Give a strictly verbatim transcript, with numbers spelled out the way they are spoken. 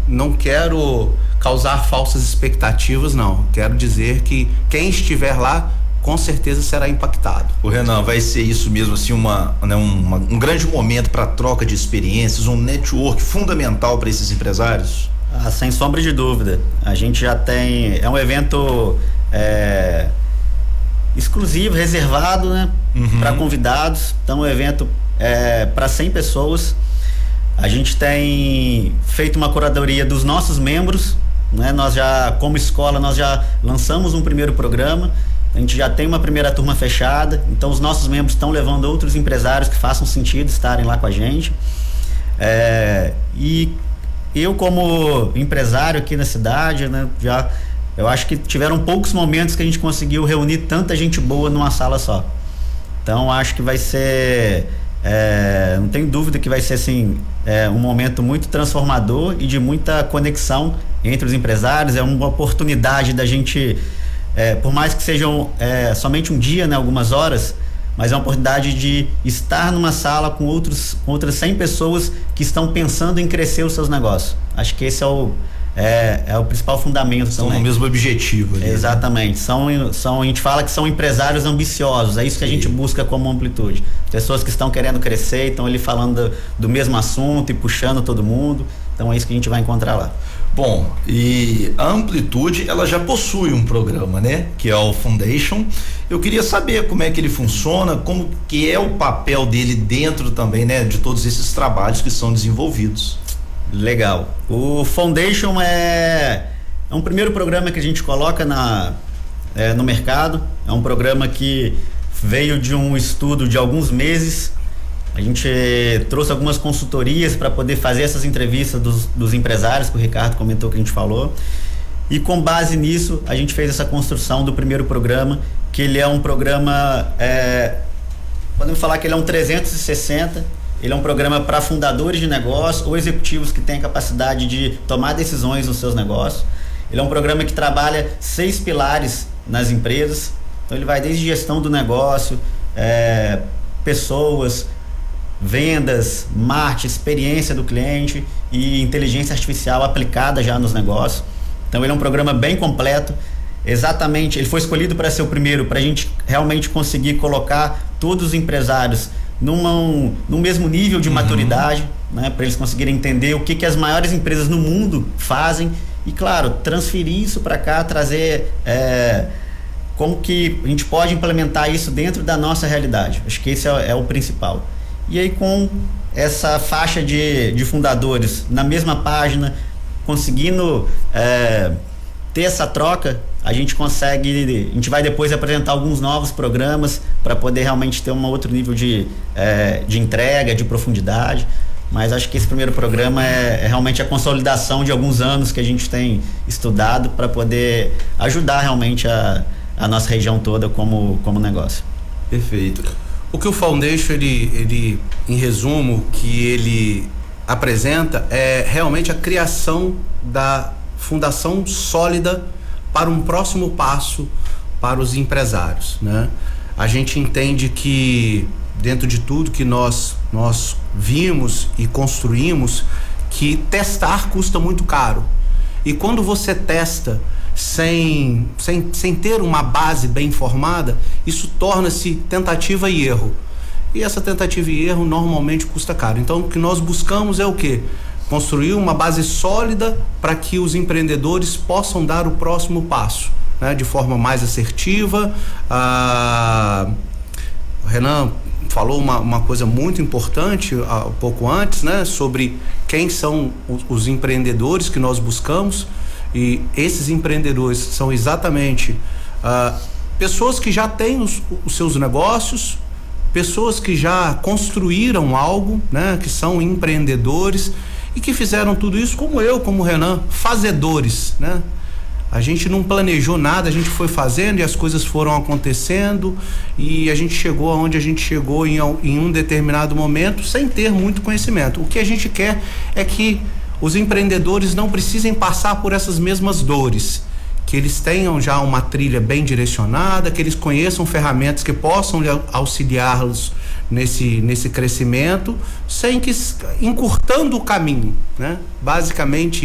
não quero causar falsas expectativas, não. Quero dizer que quem estiver lá com certeza será impactado. O Renan, vai ser isso mesmo, assim, uma, né, uma um grande momento para troca de experiências, um network fundamental para esses empresários? Ah, sem sombra de dúvida. A gente já tem, é um evento é, exclusivo, reservado, né, uhum. para convidados. Então, é um evento é, para cem pessoas. A gente tem feito uma curadoria dos nossos membros, né? Nós já, como escola, nós já lançamos um primeiro programa. A gente já tem uma primeira turma fechada, então os nossos membros estão levando outros empresários que façam sentido estarem lá com a gente. É, e eu, como empresário aqui na cidade, né, já, eu acho que tiveram poucos momentos que a gente conseguiu reunir tanta gente boa numa sala só. Então acho que vai ser, é, não tenho dúvida que vai ser assim, é, um momento muito transformador e de muita conexão entre os empresários. É uma oportunidade da gente, É, por mais que sejam é, somente um dia, né, algumas horas, mas é uma oportunidade de estar numa sala com, outros, com outras cem pessoas que estão pensando em crescer os seus negócios. Acho que esse é o, é, é o principal fundamento. São também. no mesmo objetivo. Ali, Exatamente. Né? São, são, a gente fala que são empresários ambiciosos, é isso que a gente busca como Amplitude. Pessoas que estão querendo crescer, estão ali falando do, do mesmo assunto e puxando todo mundo. Então é isso que a gente vai encontrar lá. Bom, e a Amplitude, ela já possui um programa, né? Que é o Foundation. Eu queria saber como é que ele funciona, como que é o papel dele dentro também, né? De todos esses trabalhos que são desenvolvidos. Legal. O Foundation é, é um primeiro programa que a gente coloca na, é, no mercado. É um programa que veio de um estudo de alguns meses. A gente trouxe algumas consultorias para poder fazer essas entrevistas dos, dos empresários, que o Ricardo comentou que a gente falou. E com base nisso, a gente fez essa construção do primeiro programa, que ele é um programa, é, podemos falar que ele é um trezentos e sessenta, ele é um programa para fundadores de negócio ou executivos que têm a capacidade de tomar decisões nos seus negócios. Ele é um programa que trabalha seis pilares nas empresas. Então ele vai desde gestão do negócio, é, pessoas, vendas, marketing, experiência do cliente e inteligência artificial aplicada já nos negócios. Então ele é um programa bem completo. Exatamente, ele foi escolhido para ser o primeiro, para a gente realmente conseguir colocar todos os empresários numa, num mesmo nível de uhum. maturidade, né, para eles conseguirem entender o que, que as maiores empresas no mundo fazem e, claro, transferir isso para cá, trazer é, como que a gente pode implementar isso dentro da nossa realidade. Acho que esse é, é o principal. E aí, com essa faixa de, de fundadores na mesma página, conseguindo é, ter essa troca, a gente consegue, a gente vai depois apresentar alguns novos programas para poder realmente ter um outro nível de, é, de entrega, de profundidade. Mas acho que esse primeiro programa é, é realmente a consolidação de alguns anos que a gente tem estudado para poder ajudar realmente a, a nossa região toda como, como negócio. Perfeito. O que o Foundation, ele, ele, em resumo, que ele apresenta é realmente a criação da fundação sólida para um próximo passo para os empresários, né? A gente entende que dentro de tudo que nós, nós vimos e construímos, que testar custa muito caro. E quando você testa sem, sem, sem ter uma base bem formada, isso torna-se tentativa e erro. E essa tentativa e erro normalmente custa caro. Então, o que nós buscamos é o quê? Construir uma base sólida para que os empreendedores possam dar o próximo passo, né, de forma mais assertiva. Ah, o Renan falou uma, uma coisa muito importante um pouco antes, né, sobre quem são os, os empreendedores que nós buscamos. E esses empreendedores são exatamente ah, pessoas que já têm os, os seus negócios, pessoas que já construíram algo, né, que são empreendedores e que fizeram tudo isso como eu, como o Renan, fazedores, né? A gente não planejou nada, a gente foi fazendo e as coisas foram acontecendo e a gente chegou aonde a gente chegou em, em um determinado momento sem ter muito conhecimento. O que a gente quer é que os empreendedores não precisem passar por essas mesmas dores, que eles tenham já uma trilha bem direcionada, que eles conheçam ferramentas que possam auxiliá-los nesse, nesse crescimento, sem que encurtando o caminho, né? Basicamente